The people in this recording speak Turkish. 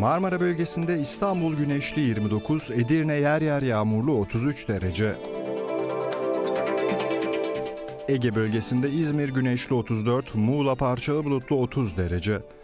Marmara bölgesinde İstanbul güneşli 29, Edirne yer yer yağmurlu 33 derece. Ege bölgesinde İzmir güneşli 34, Muğla parçalı bulutlu 30 derece.